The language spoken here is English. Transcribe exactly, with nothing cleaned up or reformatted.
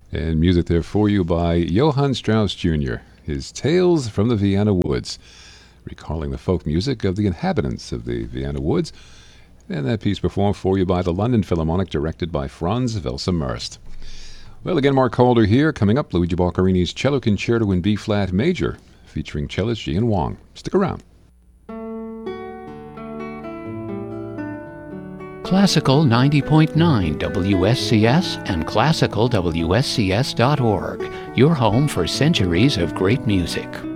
And music there for you by Johann Strauss Junior His Tales from the Vienna Woods, recalling the folk music of the inhabitants of the Vienna Woods. And that piece performed for you by the London Philharmonic, directed by Franz Welser-Möst. Well, again, Mark Calder here. Coming up, Luigi Boccarini's Cello Concerto in B-flat major, featuring cellist Jian Wang. Stick around. Classical ninety point nine W S C S and classical W S C S dot org, your home for centuries of great music.